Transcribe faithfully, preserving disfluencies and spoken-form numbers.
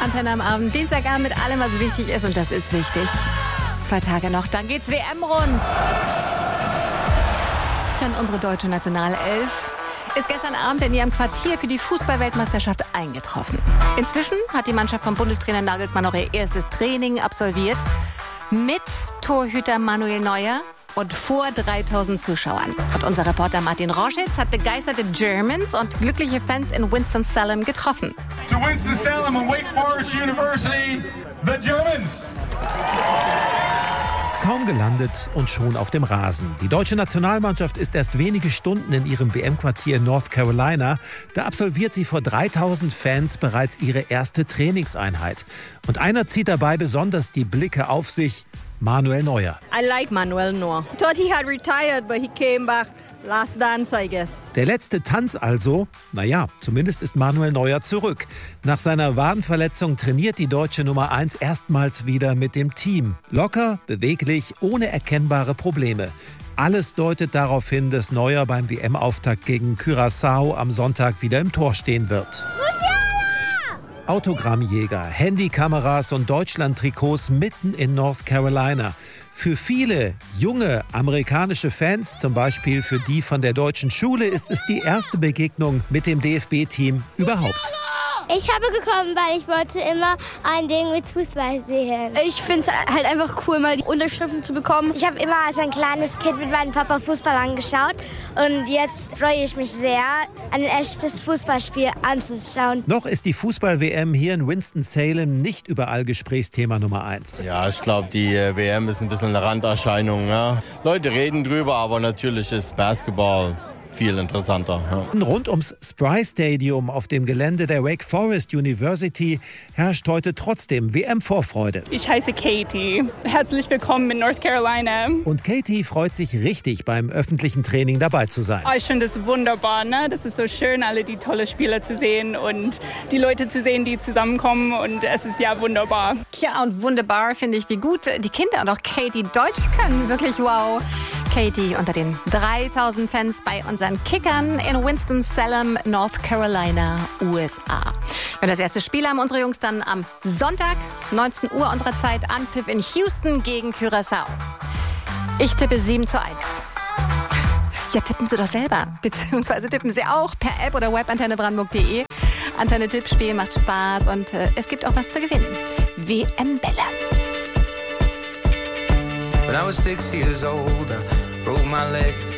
Antenne am Abend, Dienstagabend mit allem, was wichtig ist. Und das ist wichtig. Zwei Tage noch, dann geht's W M rund. Ja, und unsere deutsche Nationalelf ist gestern Abend in ihrem Quartier für die Fußball-Weltmeisterschaft eingetroffen. Inzwischen hat die Mannschaft von Bundestrainer Nagelsmann auch ihr erstes Training absolviert. Mit Torhüter Manuel Neuer und vor dreitausend Zuschauern. Und unser Reporter Martin Roschitz hat begeisterte Germans und glückliche Fans in Winston-Salem getroffen. To Winston-Salem and Wake Forest University, the Germans. Kaum gelandet und schon auf dem Rasen. Die deutsche Nationalmannschaft ist erst wenige Stunden in ihrem W M-Quartier in North Carolina. Da absolviert sie vor dreitausend Fans bereits ihre erste Trainingseinheit. Und einer zieht dabei besonders die Blicke auf sich: Manuel Neuer. I like Manuel Neuer. Thought he had retired, but he came back. Last dance, I guess. Der letzte Tanz also? Naja, zumindest ist Manuel Neuer zurück. Nach seiner Wadenverletzung trainiert die deutsche Nummer eins erstmals wieder mit dem Team. Locker, beweglich, ohne erkennbare Probleme. Alles deutet darauf hin, dass Neuer beim W M-Auftakt gegen Curaçao am Sonntag wieder im Tor stehen wird. Autogrammjäger, Handykameras und Deutschland-Trikots mitten in North Carolina. Für viele junge amerikanische Fans, zum Beispiel für die von der deutschen Schule, ist es die erste Begegnung mit dem D F B-Team überhaupt. Ich habe gekommen, weil ich wollte immer ein Ding mit Fußball sehen. Ich finde es halt einfach cool, mal die Unterschriften zu bekommen. Ich habe immer als ein kleines Kind mit meinem Papa Fußball angeschaut. Und jetzt freue ich mich sehr, ein echtes Fußballspiel anzuschauen. Noch ist die Fußball-W M hier in Winston-Salem nicht überall Gesprächsthema Nummer eins. Ja, ich glaube, die äh, W M ist ein bisschen eine Randerscheinung. Ja. Leute reden drüber, aber natürlich ist Basketball viel interessanter. Ja. Rund ums Spry Stadium auf dem Gelände der Wake Forest University herrscht heute trotzdem W M-Vorfreude. Ich heiße Katie. Herzlich willkommen in North Carolina. Und Katie freut sich richtig, beim öffentlichen Training dabei zu sein. Oh, ich finde es wunderbar. Ne? Das ist so schön, alle die tolle Spieler zu sehen und die Leute zu sehen, die zusammenkommen. Und es ist ja wunderbar. Tja, und wunderbar finde ich, wie gut die Kinder und auch Katie Deutsch können. Wirklich wow. Katie unter den dreitausend Fans bei unseren Kickern in Winston-Salem, North Carolina, U S A. Und das erste Spiel haben unsere Jungs dann am Sonntag, neunzehn Uhr unserer Zeit, Anpfiff in Houston gegen Curaçao. Ich tippe sieben zu eins. Ja, tippen Sie doch selber. Beziehungsweise tippen Sie auch per App oder Web antenne brandenburg punkt de. Antenne Tippspiel macht Spaß und äh, es gibt auch was zu gewinnen. W M-Bälle. When I was six years old, I broke my leg.